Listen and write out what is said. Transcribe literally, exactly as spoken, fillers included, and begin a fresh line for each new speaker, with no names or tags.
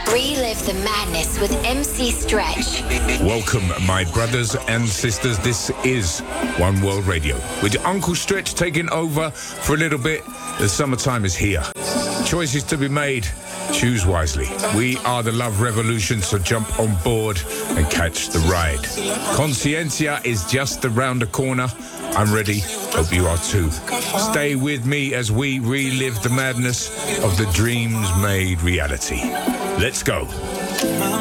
Relive the madness with M C Stretch.
Welcome, my brothers and sisters. This is One World Radio, with Uncle Stretch taking over for a little bit. The summertime is here. Choices to be made. Choose wisely. We are the Love Revolution, so jump on board and catch the ride. Conciencia is just around the corner. I'm ready. Hope you are too. Stay with me as we relive the madness of the dreams made reality. Let's go.